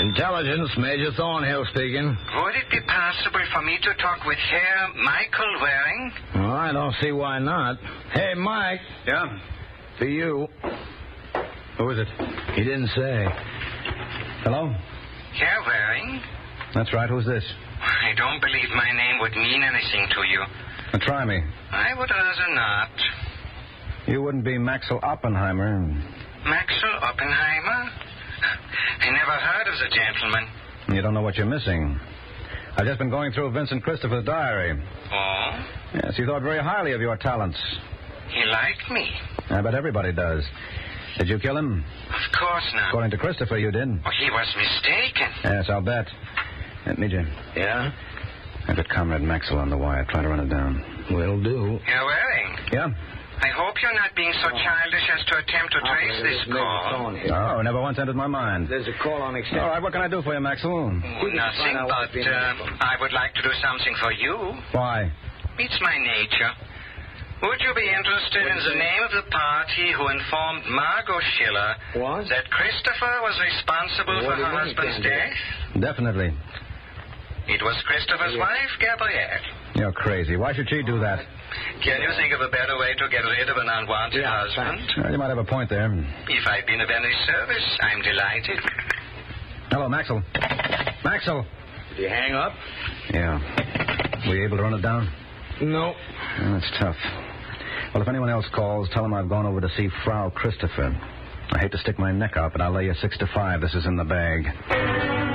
Intelligence, Major Thornhill speaking. Would it be possible for me to talk with Herr Michael Waring? Well, I don't see why not. Hey, Mike. Yeah? For you. Who is it? He didn't say. Hello? Herr Waring? That's right. Who's this? I don't believe my name would mean anything to you. Now, try me. I would rather not. You wouldn't be Maxwell Oppenheimer. Maxwell Oppenheimer? I never heard of the gentleman. You don't know what you're missing. I've just been going through Vincent Christopher's diary. Oh? Yes, he thought very highly of your talents. He liked me. I bet everybody does. Did you kill him? Of course not. According to Christopher, you did. Oh, he was mistaken. Yes, I'll bet. Major. Yeah? I've got Comrade Maxwell on the wire. Try to run it down. Will do. Herr Waring? Yeah? I hope you're not being so childish as to attempt to trace this call. Oh, never once entered my mind. There's a call on extension. All right, what can I do for you, Maxwell? Nothing, but I would like to do something for you. Why? It's my nature. Would you be interested in the name of the party who informed Margot Schiller that Christopher was responsible for her husband's death? Definitely. It was Christopher's wife, Gabrielle. You're crazy. Why should she do that? Can you think of a better way to get rid of an unwanted husband? Well, you might have a point there. If I've been of any service, I'm delighted. Hello, Maxwell. Maxwell. Did you hang up? Yeah. Were you able to run it down? No. Well, that's tough. Well, if anyone else calls, tell them I've gone over to see Frau Christopher. I hate to stick my neck out, but I'll lay you 6 to 5. This is in the bag.